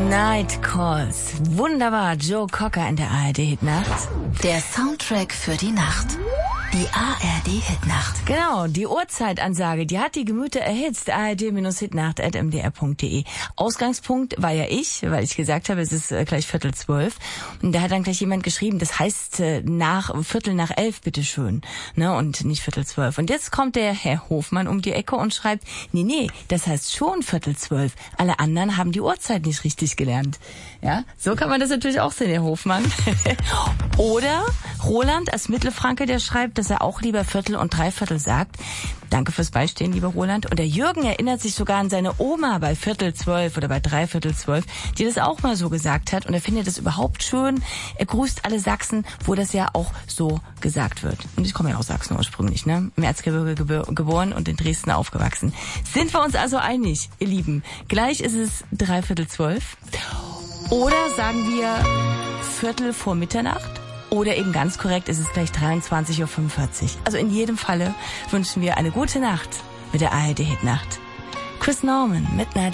Night Calls. Wunderbar. Joe Cocker in der ARD-Hitnacht. Der Soundtrack für die Nacht. Die ARD-Hitnacht. Genau, die Uhrzeitansage, die hat die Gemüter erhitzt. ard-hitnacht@mdr.de. Ausgangspunkt war ja ich, weil ich gesagt habe, es ist gleich 11:45. Und da hat dann gleich jemand geschrieben, das heißt nach 11:45, bitteschön. Ne, und nicht 11:45. Und jetzt kommt der Herr Hofmann um die Ecke und schreibt, nee, das heißt schon 11:45. Alle anderen haben die Uhrzeit nicht richtig gelernt. Ja, so kann man das natürlich auch sehen, Herr Hofmann. Oder Roland als Mittelfranke, der schreibt, dass er auch lieber Viertel und Dreiviertel sagt. Danke fürs Beistehen, lieber Roland. Und der Jürgen erinnert sich sogar an seine Oma bei 11:45 oder bei 11:45, die das auch mal so gesagt hat. Und er findet das überhaupt schön. Er grüßt alle Sachsen, wo das ja auch so gesagt wird. Und ich komme ja aus Sachsen ursprünglich, ne? Im Erzgebirge geboren und in Dresden aufgewachsen. Sind wir uns also einig, ihr Lieben? Gleich ist es 11:45. Oder sagen wir 1/4 vor Mitternacht? Oder eben ganz korrekt ist es gleich 23:45 Uhr. Also in jedem Falle wünschen wir eine gute Nacht mit der ARD-Hitnacht. Chris Norman, Midnight